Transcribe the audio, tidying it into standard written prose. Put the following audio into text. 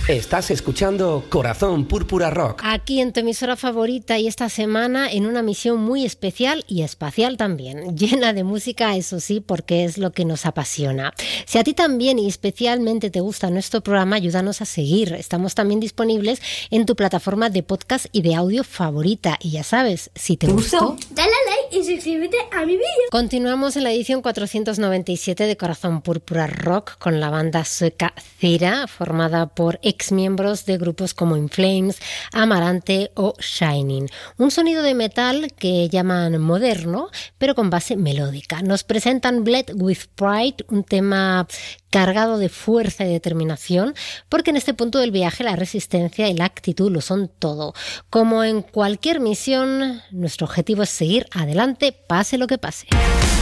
Estás escuchando Corazón Púrpura Rock. Aquí en tu emisora favorita y esta semana en una misión muy especial y espacial también. Llena de música, eso sí, porque es lo que nos apasiona. Si a ti también y especialmente te gusta nuestro programa, ayúdanos a seguir. Estamos también disponibles en tu plataforma de podcast y de audio favorita. Y ya sabes, si te gustó, dale a like y suscríbete a mi vídeo. Continuamos en la edición 497 de Corazón Púrpura Rock con la banda sueca Cera, formada por exmiembros de grupos como In Flames, Amarante o Shining. Un sonido de metal que llaman moderno, pero con base melódica. Nos presentan Bled with Pride, un tema cargado de fuerza y determinación, porque en este punto del viaje la resistencia y la actitud lo son todo. Como en cualquier misión, nuestro objetivo es seguir adelante, pase lo que pase.